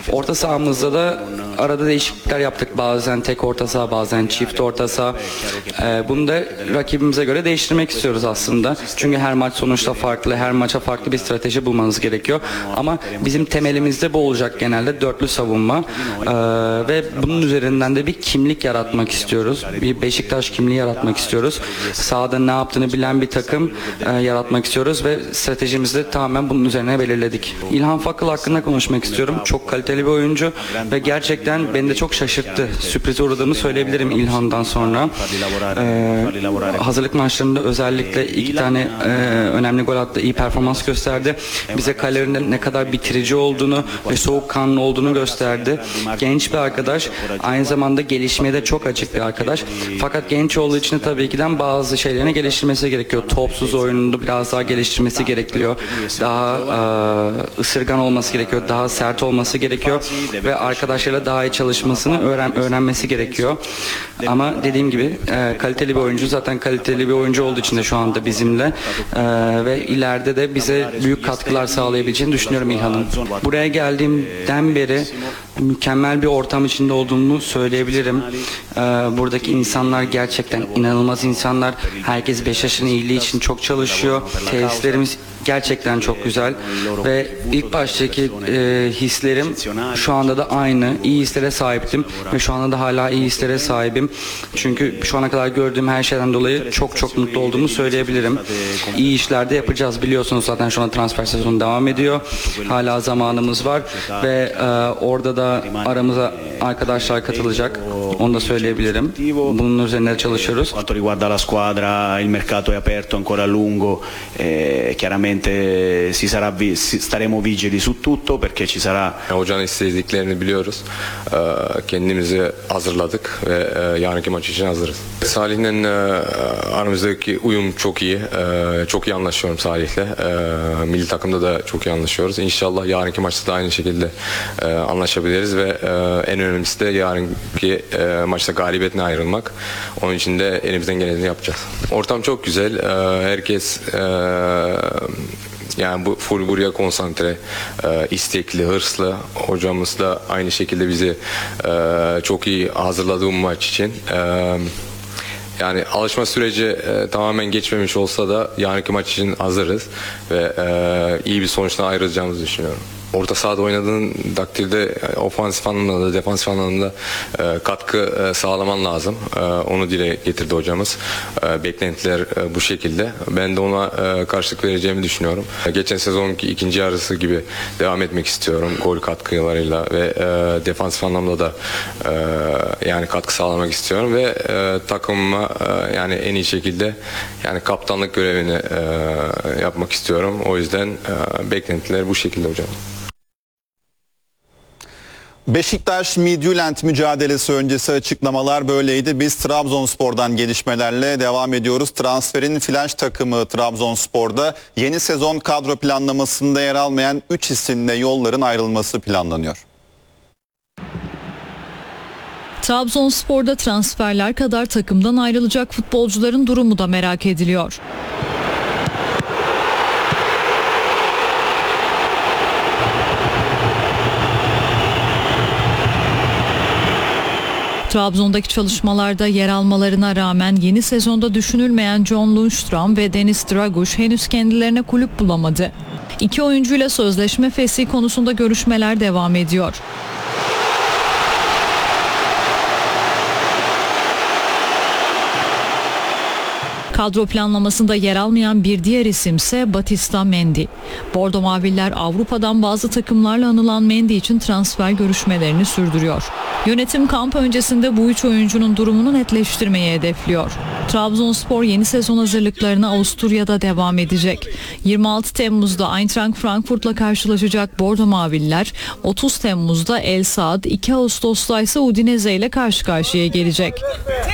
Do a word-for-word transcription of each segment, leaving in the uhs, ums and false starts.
Orta sahamızda da arada değişiklikler yaptık. Bazen tek orta saha, bazen çift orta saha. Ee, bunu da rakibimize göre değiştirmek istiyoruz aslında. Çünkü her maç sonuçta farklı, her maça farklı bir strateji bulmanız gerekiyor. Ama bizim temelimizde bu olacak genelde, dörtlü savunma. Ee, ve bunun üzerinden de bir kimlik yaratmak istiyoruz. Bir Beşiktaş kimliği yaratmak istiyoruz. Sahada ne yaptığını bilen bir takım e, yaratmak istiyoruz ve stratejimizi de tamamen bunun üzerine belirledik. İlhan Fakıl hakkında konuşmak istiyorum. Çok kaliteli bir oyuncu ve gerçekten beni de çok şaşırttı. Sürprize uğradığımı söyleyebilirim İlhan'dan sonra. Ee, hazırlık maçlarında özellikle iki tane e, önemli gol attı, iyi performans gösterdi. Bize kalelerinde ne kadar bitirici olduğunu ve soğukkanlı olduğunu gösterdi. Genç bir arkadaş, aynı zamanda gelişmeye de çok açık bir arkadaş. Fakat genç olduğu için de tabii ki de bazı şeylerini geliştirmesi gerekiyor. Topsuz oyununu biraz daha geliştirmesi gerekiyor. Daha e, ısırgan olması gerekiyor. Daha sert olması gerekiyor. Ve arkadaşlarıyla daha iyi çalışmasını öğren öğrenmesi gerekiyor. Ama dediğim gibi e, kaliteli bir oyuncu. Zaten kaliteli bir oyuncu olduğu için de şu anda bizimle. E, ve ileride de bize büyük katkılar sağlayabileceğini düşünüyorum İlhan'ın. Buraya geldiğimden beri mükemmel bir ortam içinde olduğumu söyleyebilirim. Ee, buradaki insanlar gerçekten inanılmaz insanlar. Herkes Beşiktaş'ın iyiliği için çok çalışıyor. Tesislerimiz gerçekten çok güzel ve ilk baştaki e, hislerim şu anda da aynı. İyi hislere sahiptim ve şu anda da hala iyi hislere sahibim. Çünkü şu ana kadar gördüğüm her şeyden dolayı çok çok mutlu olduğumu söyleyebilirim. İyi işler de yapacağız, biliyorsunuz zaten şu anda transfer sezonu devam ediyor. Hala zamanımız var ve e, orada da aramıza arkadaşlar katılacak. Onu da söyleyebilirim. Bunun üzerine çalışıyoruz. Quanto riguarda la squadra, il mercato è aperto ancora a lungo. Eh, chiaramente si sarà vi, si, staremo vigili su tutto perché ci sarà. Hocanın istediklerini biliyoruz. Ee, kendimizi hazırladık ve e, yarınki maç için hazırız. Salih'le e, aramızdaki uyum çok iyi. E, çok iyi anlaşıyorum Salih'le. E, milli takımda da çok iyi anlaşıyoruz. İnşallah yarınki maçta da aynı şekilde e, anlaşabiliriz ve e, en önemlisi de yarınki e, maçta galibiyetle ayrılmak. Onun için de elimizden geleni yapacağız. Ortam çok güzel. E, herkes e, yani bu full buraya konsantre, e, istekli, hırslı. Hocamız da aynı şekilde bizi e, çok iyi hazırladı bu maç için. E, yani alışma süreci e, tamamen geçmemiş olsa da yarınki maç için hazırız ve e, iyi bir sonuçtan ayrılacağımızı düşünüyorum. Orta sahada oynadığın takdirde ofansif anlamda da defansif anlamda e, katkı e, sağlaman lazım. E, onu dile getirdi hocamız. E, beklentiler e, bu şekilde. Ben de ona e, karşılık vereceğimi düşünüyorum. E, geçen sezonki ikinci yarısı gibi devam etmek istiyorum. Gol katkılarıyla ve e, defansif anlamda da e, yani katkı sağlamak istiyorum ve e, takımıma e, yani en iyi şekilde yani kaptanlık görevini e, yapmak istiyorum. O yüzden e, beklentiler bu şekilde hocam. Beşiktaş Midtjylland mücadelesi öncesi açıklamalar böyleydi. Biz Trabzonspor'dan gelişmelerle devam ediyoruz. Transferin flash takımı Trabzonspor'da yeni sezon kadro planlamasında yer almayan üç isimle yolların ayrılması planlanıyor. Trabzonspor'da transferler kadar takımdan ayrılacak futbolcuların durumu da merak ediliyor. Trabzon'daki çalışmalarda yer almalarına rağmen yeni sezonda düşünülmeyen John Lundstram ve Deniz Draguş henüz kendilerine kulüp bulamadı. İki oyuncuyla sözleşme fesih konusunda görüşmeler devam ediyor. Kadro planlamasında yer almayan bir diğer isimse Batista Mendy. Bordo Maviller Avrupa'dan bazı takımlarla anılan Mendy için transfer görüşmelerini sürdürüyor. Yönetim kamp öncesinde bu üç oyuncunun durumunu netleştirmeyi hedefliyor. Trabzonspor yeni sezon hazırlıklarına Avusturya'da devam edecek. yirmi altı Temmuz'da Eintracht Frankfurt'la karşılaşacak Bordo Maviller, otuz Temmuz'da El Saad, iki Ağustos'ta ise Udinese ile karşı karşıya gelecek.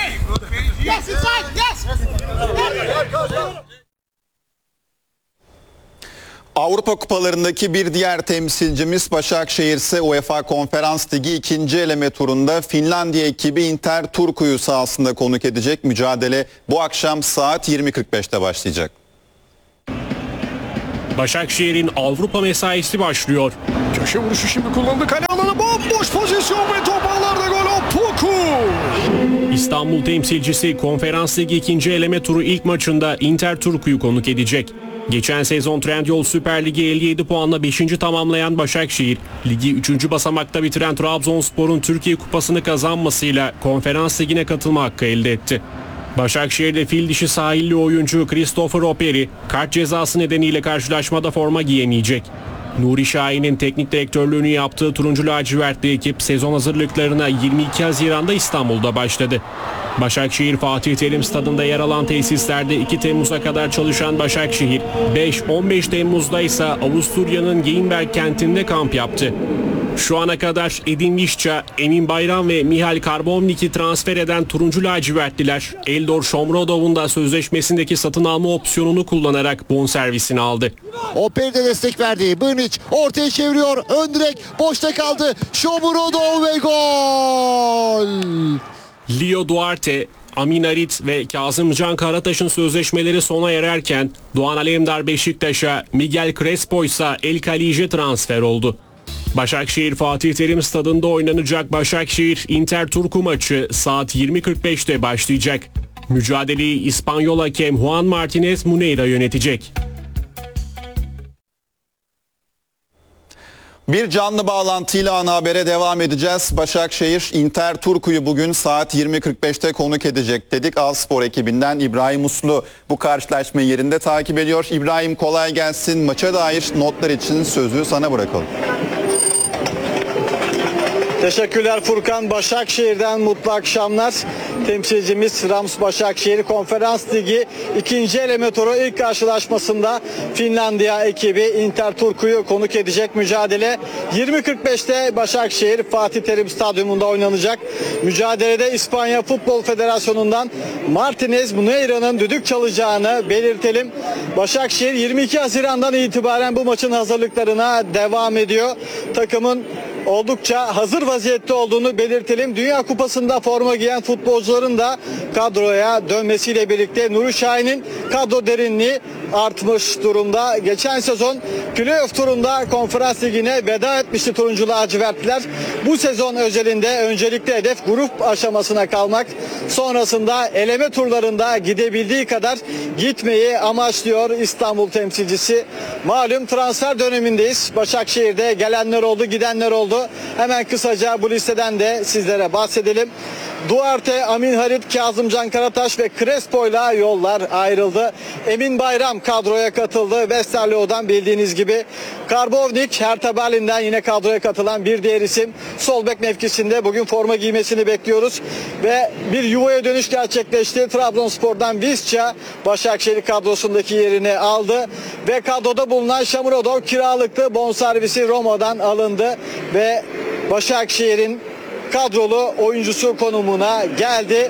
Avrupa Kupalarındaki bir diğer temsilcimiz Başakşehir ise UEFA Konferans Ligi ikinci eleme turunda Finlandiya ekibi Inter Turku'yu sahasında konuk edecek. Mücadele bu akşam saat yirmi kırk beşte başlayacak. Başakşehir'in Avrupa mesaisi başlıyor. Köşe vuruşu şimdi kullanıldı. Kale alanı bomboş pozisyon ve top ağlarda gol. Opoku. İstanbul temsilcisi Konferans Ligi ikinci eleme turu ilk maçında Inter Turku'yu konuk edecek. Geçen sezon Trendyol Süper Ligi elli yedi puanla beşinci tamamlayan Başakşehir, ligi üçüncü basamakta bitiren Trabzonspor'un Türkiye Kupası'nı kazanmasıyla Konferans Ligi'ne katılma hakkı elde etti. Başakşehir'de fil dişi sahilli oyuncu Christopher Operi kart cezası nedeniyle karşılaşmada forma giyemeyecek. Nuri Şahin'in teknik direktörlüğünü yaptığı turuncu lacivertli ekip sezon hazırlıklarına yirmi iki Haziran'da İstanbul'da başladı. Başakşehir Fatih Terim Stadı'nda yer alan tesislerde iki Temmuz'a kadar çalışan Başakşehir, beş on beş Temmuz'da ise Avusturya'nın Geinberg kentinde kamp yaptı. Şu ana kadar Edin Visca, Emin Bayram ve Mihail Karbovnik'i transfer eden turuncu lacivertliler, Eldor Shomurodov'un da sözleşmesindeki satın alma opsiyonunu kullanarak bonservisini aldı. Operi de destek verdi. Brnic ortaya çeviriyor. Ön direk boşta kaldı. Shomurodov ve gol! Leo Duarte, Amin Harit ve Kazımcan Karataş'ın sözleşmeleri sona ererken Doğan Alemdar Beşiktaş'a, Miguel Crespo ise El Khalice transfer oldu. Başakşehir Fatih Terim Stadı'nda oynanacak Başakşehir Inter Turku maçı saat yirmi kırk beşte başlayacak. Mücadeleyi İspanyol hakem Juan Martinez Muneira yönetecek. Bir canlı bağlantıyla ana habere devam edeceğiz. Başakşehir Inter Turku'yu bugün saat yirmi kırk beşte konuk edecek dedik. Alspor ekibinden İbrahim Uslu bu karşılaşmayı yerinde takip ediyor. İbrahim, kolay gelsin. Maça dair notlar için sözü sana bırakalım. Teşekkürler Furkan. Başakşehir'den mutlu akşamlar. Temsilcimiz Rams Başakşehir Konferans Ligi ikinci eleme turu ilk karşılaşmasında Finlandiya ekibi Inter Turku'yu konuk edecek. Mücadele yirmi kırk beşte Başakşehir Fatih Terim Stadyumunda oynanacak. Mücadelede İspanya Futbol Federasyonu'ndan Martinez Muneira'nın düdük çalacağını belirtelim. Başakşehir yirmi iki Haziran'dan itibaren bu maçın hazırlıklarına devam ediyor. Takımın oldukça hazır vaziyette olduğunu belirtelim. Dünya Kupası'nda forma giyen futbolcuların da kadroya dönmesiyle birlikte Nuri Şahin'in kadro derinliği artmış durumda. Geçen sezon playoff turunda Konferans Ligi'ne veda etmişti turuncu lacivertliler. Bu sezon özelinde öncelikle hedef grup aşamasına kalmak. Sonrasında eleme turlarında gidebildiği kadar gitmeyi amaçlıyor İstanbul temsilcisi. Malum transfer dönemindeyiz. Başakşehir'de gelenler oldu, gidenler oldu. Hemen kısaca bu listeden de sizlere bahsedelim. Duarte, Amin Harit, Kazımcan Karataş ve Crespo'yla yollar ayrıldı. Emin Bayram kadroya katıldı. Westerlo'dan bildiğiniz gibi. Karbovnik, Hertha Berlin'den yine kadroya katılan bir diğer isim. Sol bek mevkisinde bugün forma giymesini bekliyoruz. Ve bir yuvaya dönüş gerçekleşti. Trabzonspor'dan Visca Başakşehir kadrosundaki yerini aldı. Ve kadroda bulunan Shomurodov kiralıktı. Bonservisi Roma'dan alındı. Ve Başakşehir'in kadrolu oyuncusu konumuna geldi.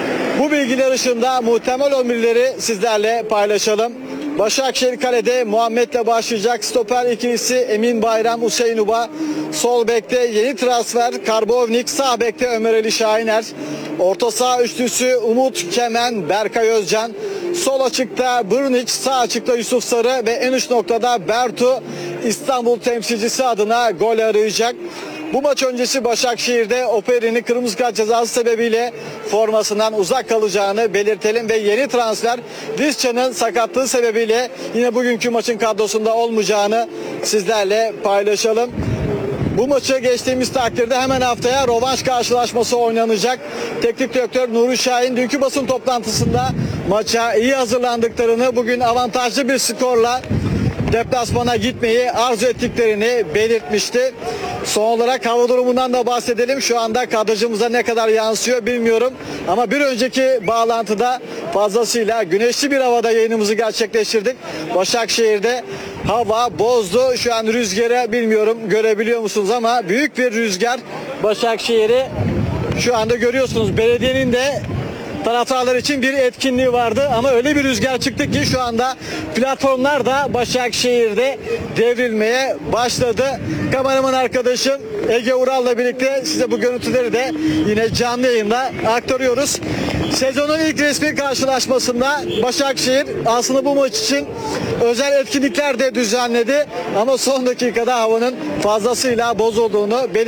Bu bilgiler ışığında muhtemel on birleri sizlerle paylaşalım. Başakşehir kalede Muhammed'le başlayacak. Stoper ikilisi Emin Bayram, Hüseyin Uba. Sol bekte yeni transfer Karbovnik. Sağ bekte Ömer Ali Şahiner. Orta saha üçlüsü Umut Kemen, Berkay Özcan. Sol açıkta Brnic, sağ açıkta Yusuf Sarı ve en üst noktada Bertu İstanbul temsilcisi adına gol arayacak. Bu maç öncesi Başakşehir'de Operi'nin kırmızı kart cezası sebebiyle formasından uzak kalacağını belirtelim ve yeni transfer Visca'nın sakatlığı sebebiyle yine bugünkü maçın kadrosunda olmayacağını sizlerle paylaşalım. Bu maçı geçtiğimiz takdirde hemen haftaya rövanş karşılaşması oynanacak. Teknik direktör Nuri Şahin dünkü basın toplantısında maça iyi hazırlandıklarını, bugün avantajlı bir skorla deplasmana gitmeyi arzu ettiklerini belirtmişti. Son olarak hava durumundan da bahsedelim. Şu anda kadrajımıza ne kadar yansıyor bilmiyorum. Ama bir önceki bağlantıda fazlasıyla güneşli bir havada yayınımızı gerçekleştirdik. Başakşehir'de hava bozdu. Şu an rüzgarı bilmiyorum görebiliyor musunuz ama büyük bir rüzgar Başakşehir'i şu anda görüyorsunuz. Belediyenin de taraftarlar için bir etkinliği vardı ama öyle bir rüzgar çıktı ki şu anda platformlar da Başakşehir'de devrilmeye başladı. Kameraman arkadaşım Ege Ural'la birlikte size bu görüntüleri de yine canlı yayında aktarıyoruz. Sezonun ilk resmi karşılaşmasında Başakşehir aslında bu maç için özel etkinlikler de düzenledi ama son dakikada havanın fazlasıyla bozulduğunu belirtti.